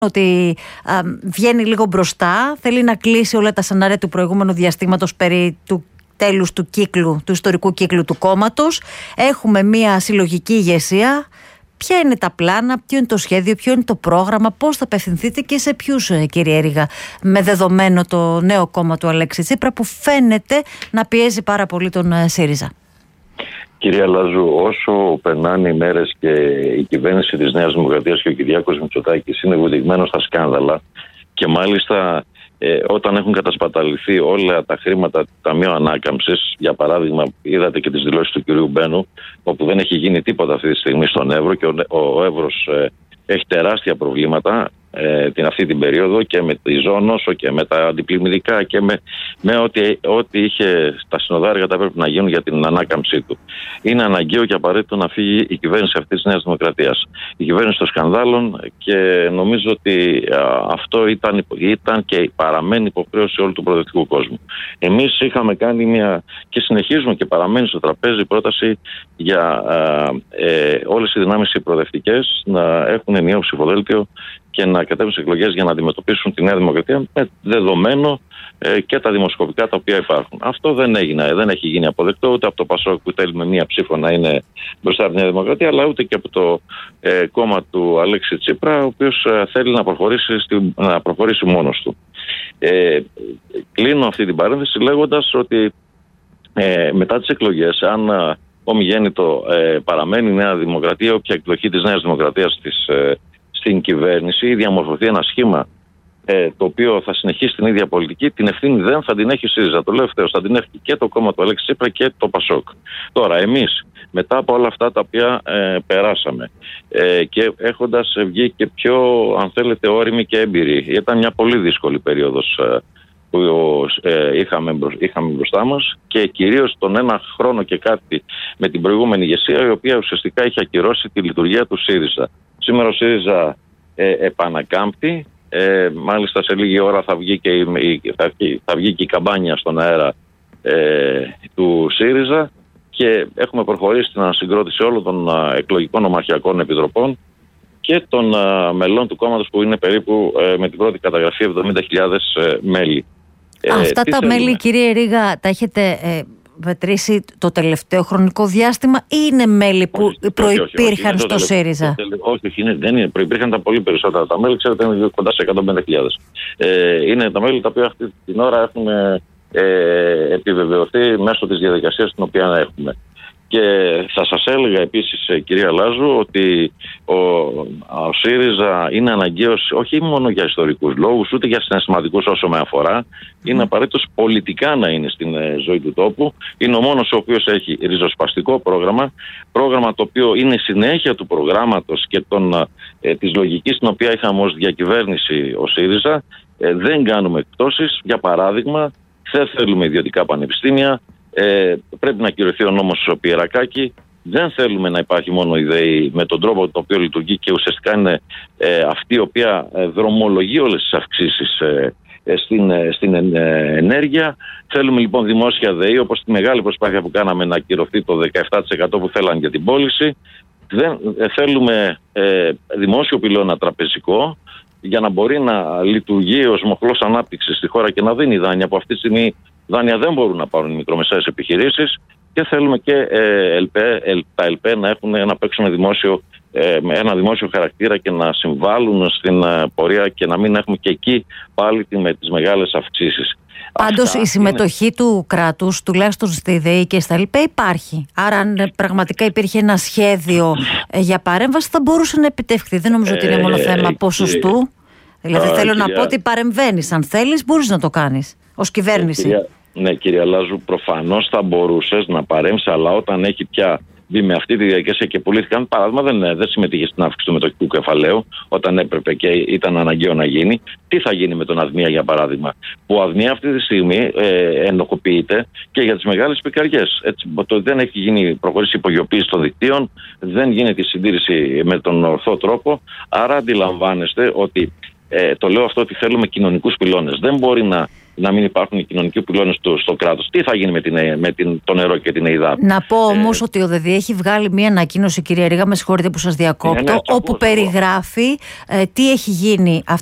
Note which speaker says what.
Speaker 1: ότι βγαίνει λίγο μπροστά, θέλει να κλείσει όλα τα σενάρια του προηγούμενου διαστήματος περί του τέλους του ιστορικού κύκλου του κόμματος. Έχουμε μια συλλογική ηγεσία. Ποια είναι τα πλάνα, ποιο είναι το σχέδιο, ποιο είναι το πρόγραμμα, πώς θα απευθυνθείτε και σε ποιους, κύριε Ρήγα, με δεδομένο το νέο κόμμα του Αλέξη Τσίπρα που φαίνεται να πιέζει πάρα πολύ τον ΣΥΡΙΖΑ?
Speaker 2: Κυρία Λάζου, όσο περνάνε οι μέρες και η κυβέρνηση της Νέας Δημοκρατίας και ο Κυριάκος Μητσοτάκης είναι βουδιγμένος στα σκάνδαλα και μάλιστα όταν έχουν κατασπαταληθεί όλα τα χρήματα του Ταμείου Ανάκαμψης, για παράδειγμα, είδατε και τις δηλώσεις του κυρίου Μπένου, όπου δεν έχει γίνει τίποτα αυτή τη στιγμή στον Εύρο και ο Εύρος έχει τεράστια προβλήματα αυτή την περίοδο και με τη ζώνόσο και με τα αντιπλημμυρικά και με ό,τι είχε στα συνοδάρια τα πρέπει να γίνουν για την ανάκαμψή του. Είναι αναγκαίο και απαραίτητο να φύγει η κυβέρνηση αυτή της Νέας Δημοκρατίας. Η κυβέρνηση των σκανδάλων, και νομίζω ότι αυτό ήταν και παραμένει υποχρέωση όλου του προοδευτικού κόσμου. Εμείς είχαμε κάνει και συνεχίζουμε και παραμένει στο τραπέζι πρόταση για όλες οι δυνάμεις οι προοδευτικές να έχουν ενιαίο ψηφοδέλτιο και να κατέβουν σε εκλογές για να αντιμετωπίσουν τη Νέα Δημοκρατία με δεδομένο και τα δημοσκοπικά τα οποία υπάρχουν. Αυτό δεν έχει γίνει αποδεκτό ούτε από το ΠΑΣΟΚ που θέλει με μία ψήφο να είναι μπροστά από τη Νέα Δημοκρατία, αλλά ούτε και από το κόμμα του Αλέξη Τσίπρα, ο οποίος θέλει να προχωρήσει μόνος του. Κλείνω αυτή την παρένθεση λέγοντας ότι μετά τις εκλογές, αν ομιγέννητο παραμένει η Νέα Δημοκρατία, όποια εκδοχή της Νέας Δημοκρατίας στην κυβέρνηση ή διαμορφωθεί ένα σχήμα το οποίο θα συνεχίσει την ίδια πολιτική, την ευθύνη δεν θα την έχει ο ΣΥΡΙΖΑ. Το λέω ευθέως, θα την έχει και το κόμμα του Αλέξη Τσίπρα και το ΠΑΣΟΚ. Τώρα, εμείς μετά από όλα αυτά τα οποία περάσαμε και έχοντας βγει και πιο, αν θέλετε, όριμοι και έμπειροι, ήταν μια πολύ δύσκολη περίοδος που είχαμε μπροστά μας και κυρίως τον ένα χρόνο και κάτι με την προηγούμενη ηγεσία, η οποία ουσιαστικά είχε ακυρώσει τη λειτουργία του ΣΥΡΙΖΑ. Σήμερα ο ΣΥΡΙΖΑ επανακάμπτει, μάλιστα σε λίγη ώρα θα βγει και η καμπάνια στον αέρα του ΣΥΡΙΖΑ και έχουμε προχωρήσει στην ανασυγκρότηση όλων των εκλογικών ομαρχιακών επιτροπών και των μελών του κόμματος που είναι περίπου με την πρώτη καταγραφή 70.000 μέλη.
Speaker 1: Αυτά τα μέλη, κύριε Ρήγα, τα έχετε μετρήσει το τελευταίο χρονικό διάστημα ή είναι μέλη που προϋπήρχαν στο ΣΥΡΙΖΑ?
Speaker 2: Όχι, δεν είναι. Προϋπήρχαν τα πολύ περισσότερα τα μέλη, ξέρετε, είναι κοντά σε 150.000. Είναι τα μέλη τα οποία αυτή την ώρα έχουν επιβεβαιωθεί μέσω της διαδικασίας την οποία έχουμε. Και θα σας έλεγα επίσης, κυρία Λάζου, ότι ο ΣΥΡΙΖΑ είναι αναγκαίος όχι μόνο για ιστορικούς λόγους, ούτε για συναισθηματικούς όσο με αφορά. Είναι απαραίτητος πολιτικά να είναι στην ζωή του τόπου. Είναι ο μόνος ο οποίος έχει ριζοσπαστικό πρόγραμμα το οποίο είναι συνέχεια του προγράμματος και της λογικής την οποία είχαμε ως διακυβέρνηση ο ΣΥΡΙΖΑ. Δεν κάνουμε εκπτώσεις. Για παράδειγμα, δεν θέλουμε ιδιωτικά πανεπιστήμια. Πρέπει να ακυρωθεί ο νόμος Πιερακάκη. Δεν θέλουμε να υπάρχει μόνο η ΔΕΗ με τον τρόπο το οποίο λειτουργεί και ουσιαστικά είναι αυτή η οποία δρομολογεί όλες τις αυξήσεις στην ενέργεια. Θέλουμε λοιπόν δημόσια ΔΕΗ, όπως τη μεγάλη προσπάθεια που κάναμε να ακυρωθεί το 17% που θέλαν για την πώληση. Θέλουμε δημόσιο πυλώνα τραπεζικό για να μπορεί να λειτουργεί ως μοχλός ανάπτυξης στη χώρα και να δίνει δάνεια. Από αυτή τη στιγμή δάνεια δεν μπορούν να πάρουν οι μικρομεσαίες επιχειρήσεις και θέλουμε και τα ΕΛΠΕ να παίξουν με ένα δημόσιο χαρακτήρα και να συμβάλλουν στην πορεία και να μην έχουμε και εκεί πάλι με τις μεγάλες αυξήσεις.
Speaker 1: Πάντως η συμμετοχή του κράτους, τουλάχιστον στη ΔΕΗ και στα ΕΛΠΕ, υπάρχει. Άρα αν πραγματικά υπήρχε ένα σχέδιο για παρέμβαση θα μπορούσε να επιτευχθεί. Δεν νομίζω ότι είναι μόνο θέμα ποσοστού. Δηλαδή θέλω να πω ότι παρεμβαίνεις. Αν θέλεις μπορείς να το κάνεις ως κυβέρνηση.
Speaker 2: Ναι, κυρία Λάζου, προφανώς θα μπορούσες να παρέμβεις, αλλά όταν έχει πια μπει με αυτή τη διαδικασία και πουλήθηκαν, παράδειγμα, δεν συμμετείχε στην αύξηση του μετοχικού κεφαλαίου όταν έπρεπε και ήταν αναγκαίο να γίνει. Τι θα γίνει με τον ΑΔΜΙΑ, για παράδειγμα, που ο ΑΔΜΙΑ αυτή τη στιγμή ενοχοποιείται και για τις μεγάλες πικαριές. Δεν έχει προχωρήσει η υπογειοποίηση των δικτύων, δεν γίνεται η συντήρηση με τον ορθό τρόπο. Άρα αντιλαμβάνεστε ότι το λέω αυτό ότι θέλουμε κοινωνικούς πυλώνες. Δεν μπορεί να μην υπάρχουν οι κοινωνικοί πυλώνες στο κράτος. Τι θα γίνει με το νερό και την ΕΙΔΑΠ?
Speaker 1: Να πω όμως ότι ο ΔΕΔΗ έχει βγάλει μία ανακοίνωση, κυρία Ρήγα, με συγχωρείτε που σας διακόπτω, όπου περιγράφει τι έχει γίνει